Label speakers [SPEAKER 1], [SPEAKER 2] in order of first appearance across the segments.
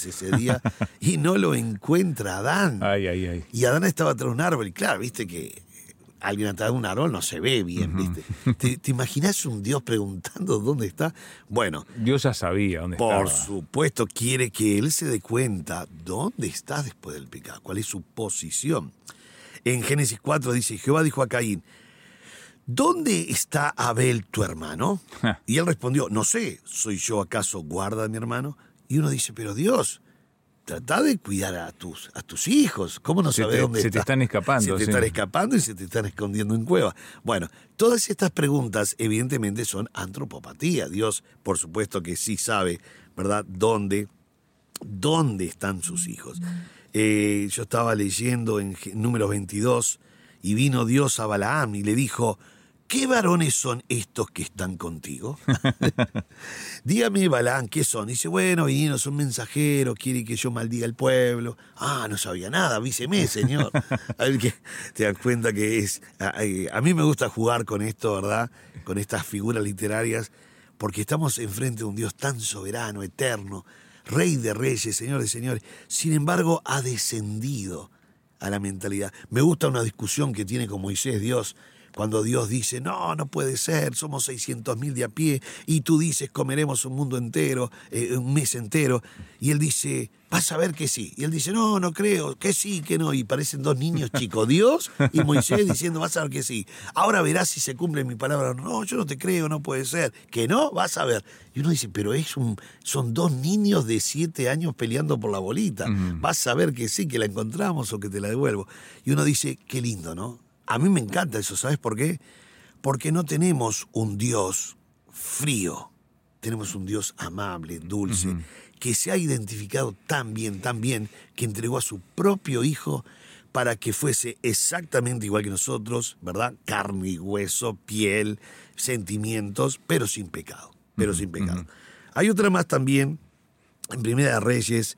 [SPEAKER 1] días ese día y no lo encuentra Adán.
[SPEAKER 2] Ay, ay, ay.
[SPEAKER 1] Y Adán estaba atrás de un árbol. Y claro, viste que alguien atrás de un árbol no se ve bien, ¿viste? ¿Te imaginás un Dios preguntando dónde está? Bueno,
[SPEAKER 2] Dios ya sabía dónde estaba.
[SPEAKER 1] por supuesto, quiere que él se dé cuenta dónde está después del pecado, cuál es su posición. En Génesis 4 dice, Jehová dijo a Caín, ¿dónde está Abel tu hermano? Y él respondió, no sé, ¿soy yo acaso guarda de mi hermano? Y uno dice, pero Dios, trata de cuidar a tus hijos. ¿Cómo no sabes dónde
[SPEAKER 2] se
[SPEAKER 1] está?
[SPEAKER 2] te están escapando.
[SPEAKER 1] Se te están escapando y se te están escondiendo en cuevas. Bueno, todas estas preguntas evidentemente son antropopatía. Dios, por supuesto que sí sabe, ¿verdad?, dónde están sus hijos. Yo estaba leyendo en Números 22 y vino Dios a Balaam y le dijo, ¿qué varones son estos que están contigo? Dígame, Balaam, ¿qué son? Dice, bueno, vino, son mensajeros, quiere que yo maldiga al pueblo. Ah, no sabía nada, avíseme, señor. A ver que te das cuenta que es... A mí me gusta jugar con esto, ¿verdad? Con estas figuras literarias, porque estamos enfrente de un Dios tan soberano, eterno, Rey de reyes, Señor de señores. Sin embargo, ha descendido a la mentalidad. Me gusta una discusión que tiene con Moisés Dios, cuando Dios dice, no puede ser, somos 600.000 de a pie, y tú dices, comeremos un mundo entero, un mes entero, y él dice, vas a ver que sí, y él dice, no creo, que sí, que no, y parecen dos niños chicos, Dios y Moisés diciendo, vas a ver que sí, ahora verás si se cumple mi palabra, no, yo no te creo, no puede ser, que no, vas a ver, y uno dice, pero son dos niños de 7 años peleando por la bolita, vas a ver que sí, que la encontramos o que te la devuelvo, y uno dice, qué lindo, ¿no? A mí me encanta eso, ¿sabes por qué? Porque no tenemos un Dios frío, tenemos un Dios amable, dulce, que se ha identificado tan bien, que entregó a su propio Hijo para que fuese exactamente igual que nosotros, ¿verdad? Carne y hueso, piel, sentimientos, pero sin pecado, sin pecado. Hay otra más también, en Primera de Reyes,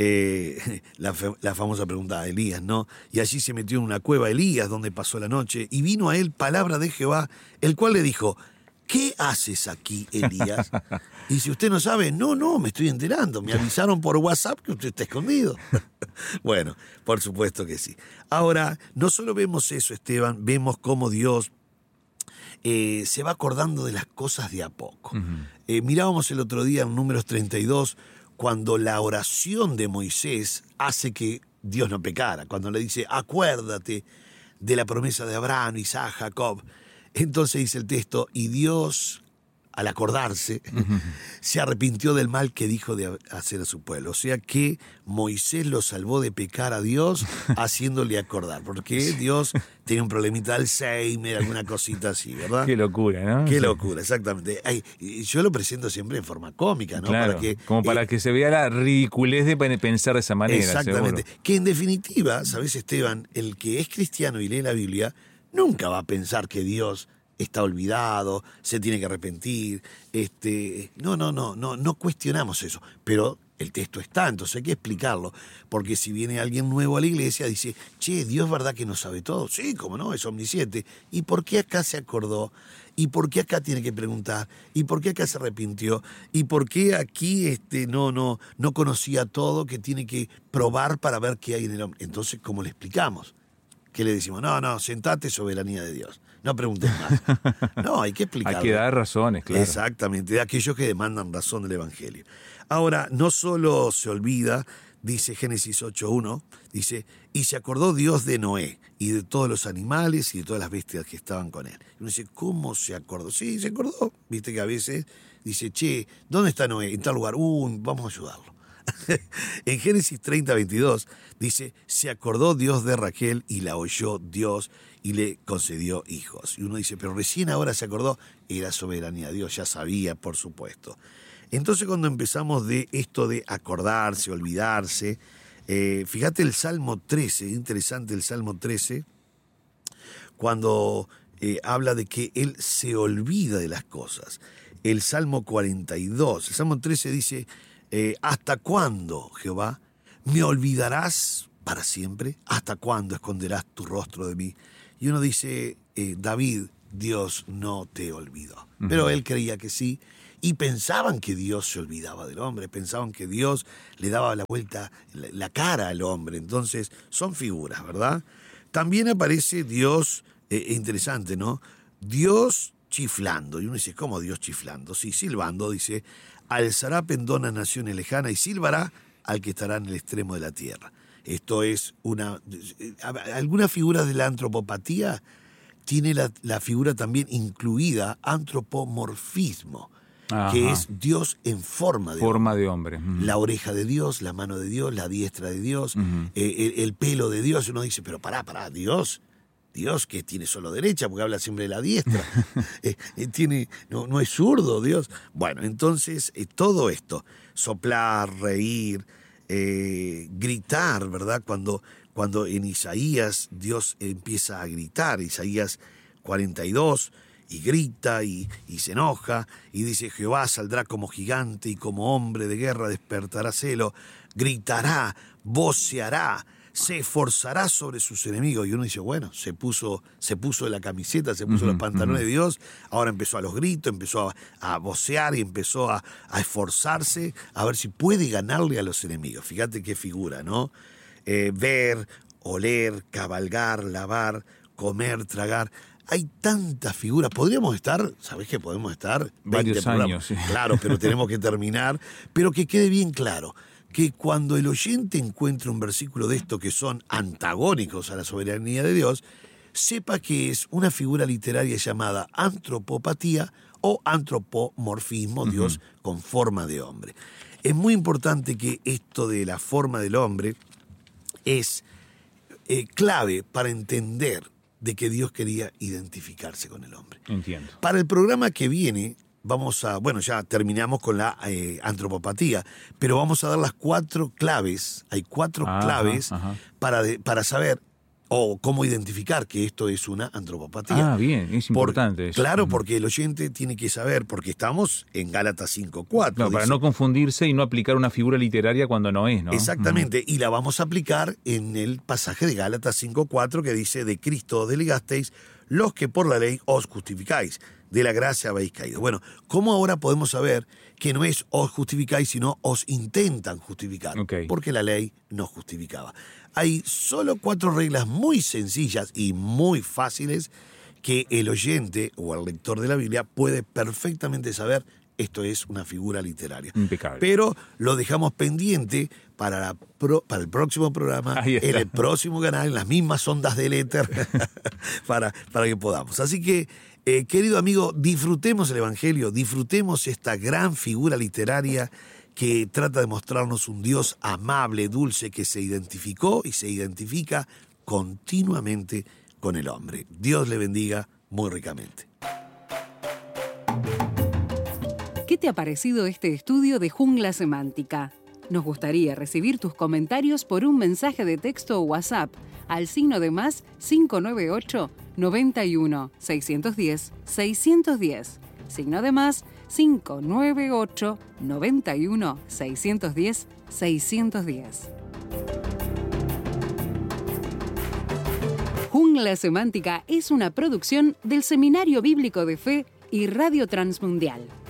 [SPEAKER 1] la famosa pregunta de Elías, ¿no? Y allí se metió en una cueva Elías, donde pasó la noche, y vino a él palabra de Jehová, el cual le dijo, ¿qué haces aquí, Elías? Y si usted no sabe, no, me estoy enterando, me avisaron por WhatsApp que usted está escondido. Bueno, por supuesto que sí. Ahora, no solo vemos eso, Esteban, vemos cómo Dios se va acordando de las cosas de a poco. Mirábamos el otro día en Números 32, cuando la oración de Moisés hace que Dios no pecara, cuando le dice, acuérdate de la promesa de Abraham, Isaac, Jacob. Entonces dice el texto, y Dios, al acordarse, se arrepintió del mal que dijo de hacer a su pueblo. O sea que Moisés lo salvó de pecar a Dios haciéndole acordar, porque Dios tenía un problemita de Alzheimer, alguna cosita así, ¿verdad?
[SPEAKER 2] Qué locura, ¿no?
[SPEAKER 1] Qué locura, exactamente. Yo lo presento siempre en forma cómica, ¿no?
[SPEAKER 2] Claro, para que se vea la ridiculez de pensar de esa manera.
[SPEAKER 1] Exactamente.
[SPEAKER 2] Seguro.
[SPEAKER 1] Que en definitiva, ¿sabes, Esteban? El que es cristiano y lee la Biblia nunca va a pensar que Dios está olvidado, se tiene que arrepentir. No cuestionamos eso. Pero el texto está, entonces hay que explicarlo. Porque si viene alguien nuevo a la iglesia, dice, che, Dios, ¿verdad que no sabe todo? Sí, cómo no, es omnisciente. ¿Y por qué acá se acordó? ¿Y por qué acá tiene que preguntar? ¿Y por qué acá se arrepintió? ¿Y por qué aquí no conocía todo, que tiene que probar para ver qué hay en el hombre? Entonces, ¿cómo le explicamos? ¿Qué le decimos? No, sentate, soberanía de Dios. No preguntes más. No, hay que explicarlo.
[SPEAKER 2] Hay que dar razones, claro.
[SPEAKER 1] Exactamente, de aquellos que demandan razón del Evangelio. Ahora, no solo se olvida, dice Génesis 8.1, dice, y se acordó Dios de Noé y de todos los animales y de todas las bestias que estaban con él. Y uno dice, ¿cómo se acordó? Sí, se acordó. Viste que a veces dice, che, ¿dónde está Noé? En tal lugar. Vamos a ayudarlo. En Génesis 30:22 dice, se acordó Dios de Raquel y la oyó Dios y le concedió hijos. Y uno dice, pero recién ahora se acordó, era soberanía de Dios, ya sabía, por supuesto. Entonces cuando empezamos de esto de acordarse, olvidarse, fíjate el Salmo 13, interesante el Salmo 13, cuando habla de que Él se olvida de las cosas. El Salmo 42, el Salmo 13 dice, ¿hasta cuándo, Jehová, me olvidarás para siempre? ¿Hasta cuándo esconderás tu rostro de mí? Y uno dice, David, Dios no te olvidó. Pero él creía que sí, y pensaban que Dios se olvidaba del hombre, pensaban que Dios le daba la vuelta, la cara al hombre. Entonces, son figuras, ¿verdad? También aparece Dios, interesante, ¿no? Dios chiflando. Y uno dice, ¿cómo Dios chiflando? Sí, silbando, dice, alzará pendón a naciones lejanas y silbará al que estará en el extremo de la tierra. Esto es algunas figuras de la antropopatía tiene la figura también incluida antropomorfismo, que es Dios en forma de hombre. La oreja de Dios, la mano de Dios, la diestra de Dios, el pelo de Dios. Uno dice, pero pará, Dios que tiene solo derecha, porque habla siempre de la diestra. No es zurdo Dios. Bueno, entonces todo esto, soplar, reír, gritar, ¿verdad? Cuando en Isaías Dios empieza a gritar, Isaías 42, y grita y se enoja, y dice, Jehová saldrá como gigante y como hombre de guerra despertará celo, gritará, voceará, se esforzará sobre sus enemigos. Y uno dice, bueno, se puso la camiseta, se puso los pantalones de Dios, ahora empezó a los gritos, empezó a vocear y empezó a esforzarse a ver si puede ganarle a los enemigos. Fíjate qué figura, ¿no? Ver, oler, cabalgar, lavar, comer, tragar. Hay tantas figuras. Podríamos estar, ¿sabés que podemos estar?
[SPEAKER 2] Varios años, sí.
[SPEAKER 1] Claro, pero tenemos que terminar. Pero que quede bien claro que cuando el oyente encuentre un versículo de esto que son antagónicos a la soberanía de Dios, sepa que es una figura literaria llamada antropopatía o antropomorfismo, Dios con forma de hombre. Es muy importante que esto de la forma del hombre es clave para entender de que Dios quería identificarse con el hombre.
[SPEAKER 2] Entiendo.
[SPEAKER 1] Para el programa que viene, ya terminamos con la antropopatía, pero vamos a dar las 4 claves. Hay 4 claves para saber o cómo identificar que esto es una antropopatía.
[SPEAKER 2] Bien, es importante eso.
[SPEAKER 1] Claro, porque el oyente tiene que saber, porque estamos en Gálatas 5:4.
[SPEAKER 2] No, para no confundirse y no aplicar una figura literaria cuando no es, ¿no?
[SPEAKER 1] Exactamente, y la vamos a aplicar en el pasaje de Gálatas 5:4 que dice, de Cristo os delegasteis los que por la ley os justificáis, de la gracia habéis caído. Bueno, ¿cómo ahora podemos saber que no es os justificáis, sino os intentan justificar? Porque la ley nos justificaba. Hay solo 4 reglas muy sencillas y muy fáciles que el oyente o el lector de la Biblia puede perfectamente saber. Esto es una figura literaria.
[SPEAKER 2] Impecable.
[SPEAKER 1] Pero lo dejamos pendiente para el próximo programa, en el próximo canal, en las mismas ondas del éter, para que podamos. Así que, querido amigo, disfrutemos el Evangelio, disfrutemos esta gran figura literaria que trata de mostrarnos un Dios amable, dulce, que se identificó y se identifica continuamente con el hombre. Dios le bendiga muy ricamente.
[SPEAKER 3] ¿Qué te ha parecido este estudio de Jungla Semántica? Nos gustaría recibir tus comentarios por un mensaje de texto o WhatsApp al signo de más 598 91 610 610. Signo de más 598 91 610 610. Jungla Semántica es una producción del Seminario Bíblico de Fe y Radio Transmundial.